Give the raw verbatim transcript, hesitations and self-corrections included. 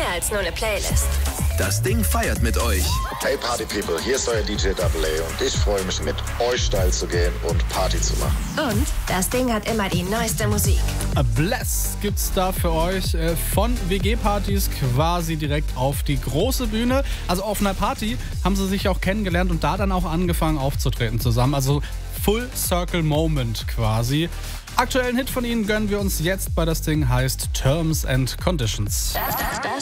als nur eine Playlist. Das Ding feiert mit euch. Hey Party People, hier ist euer D J Double A und ich freue mich, mit euch steil zu gehen und Party zu machen. Und das Ding hat immer die neueste Musik. Bless gibt's da für euch äh, von W G-Partys quasi direkt auf die große Bühne. Also auf einer Party haben sie sich auch kennengelernt und da dann auch angefangen aufzutreten zusammen. Also Full Circle Moment quasi. Aktuellen Hit von ihnen gönnen wir uns jetzt, bei das Ding heißt Terms and Conditions. Das, das, das